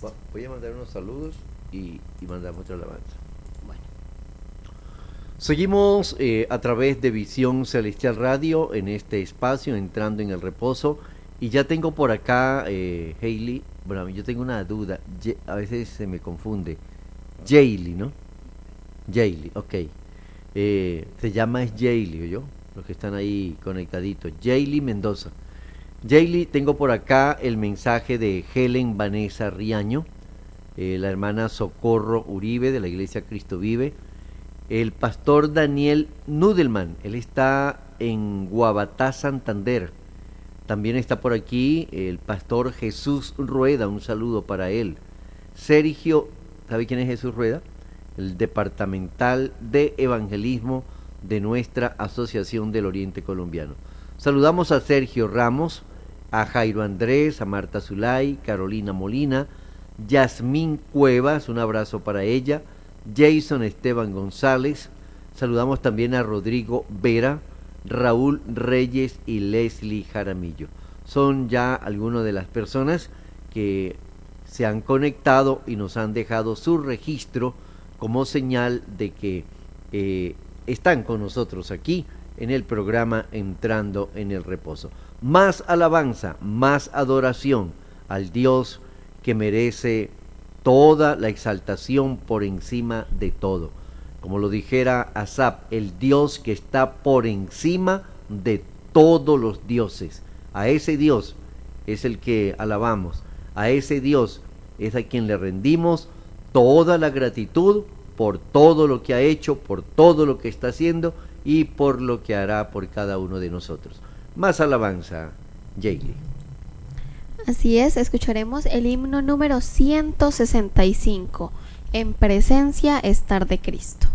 Voy a mandar unos saludos y mandamos otra alabanza. Bueno. Seguimos a través de Visión Celestial Radio en este espacio, entrando en el reposo. Y ya tengo por acá, Hailey, bueno, yo tengo una duda, a veces se me confunde. Jaylee, ¿no? Jaylee, ok. Se llama es Jaylee, ¿yo? Los que están ahí conectaditos. Jaylee Mendoza. Jaylee, tengo por acá el mensaje de Helen Vanessa Riaño, la hermana Socorro Uribe de la Iglesia Cristo Vive, el pastor Daniel Nudelman, él está en Guabatá, Santander. También está por aquí el pastor Jesús Rueda, un saludo para él. Sergio, ¿sabe quién es Jesús Rueda? El departamental de evangelismo de nuestra Asociación del Oriente Colombiano. Saludamos a Sergio Ramos, a Jairo Andrés, a Marta Zulay, Carolina Molina, Yasmín Cuevas, un abrazo para ella, Jason Esteban González, saludamos también a Rodrigo Vera, Raúl Reyes y Leslie Jaramillo. Son ya algunas de las personas que se han conectado y nos han dejado su registro como señal de que están con nosotros aquí en el programa Entrando en el Reposo. Más alabanza, más adoración al Dios que merece toda la exaltación por encima de todo. Como lo dijera Asaf, el Dios que está por encima de todos los dioses. A ese Dios es el que alabamos, a ese Dios es a quien le rendimos toda la gratitud por todo lo que ha hecho, por todo lo que está haciendo y por lo que hará por cada uno de nosotros. Más alabanza, Jaylee. Así es, escucharemos el himno número 165, En presencia estar de Cristo.